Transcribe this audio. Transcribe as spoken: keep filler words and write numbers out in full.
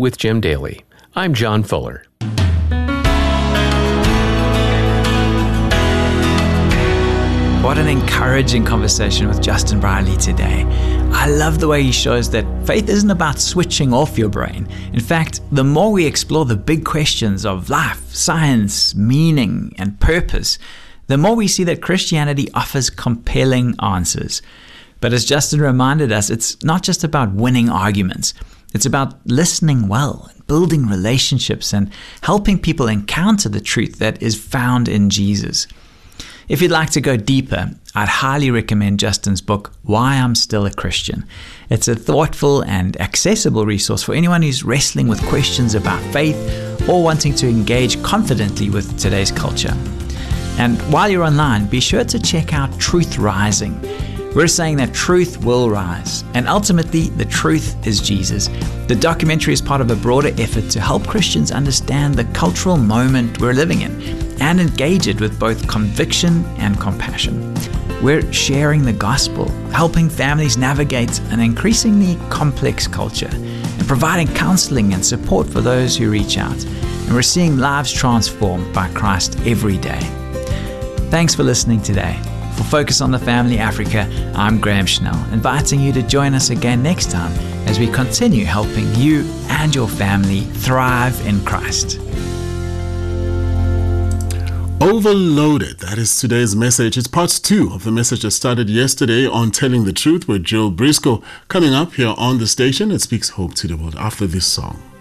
with Jim Daly. I'm John Fuller. What an encouraging conversation with Justin Brierley today. I love the way he shows that faith isn't about switching off your brain. In fact, the more we explore the big questions of life, science, meaning, and purpose, the more we see that Christianity offers compelling answers. But as Justin reminded us, it's not just about winning arguments. It's about listening well, building relationships, and helping people encounter the truth that is found in Jesus. If you'd like to go deeper, I'd highly recommend Justin's book, Why I'm Still a Christian. It's a thoughtful and accessible resource for anyone who's wrestling with questions about faith or wanting to engage confidently with today's culture. And while you're online, be sure to check out Truth Rising. We're saying that truth will rise, and ultimately the truth is Jesus. The documentary is part of a broader effort to help Christians understand the cultural moment we're living in and engage it with both conviction and compassion. We're sharing the gospel, helping families navigate an increasingly complex culture, and providing counseling and support for those who reach out. And we're seeing lives transformed by Christ every day. Thanks for listening today. For Focus on the Family Africa, I'm Graham Schnell, inviting you to join us again next time as we continue helping you and your family thrive in Christ. Overloaded. That is today's message. It's part two of the message that started yesterday on Telling the Truth with Jill Briscoe. Coming up here on the station, it speaks hope to the world after this song.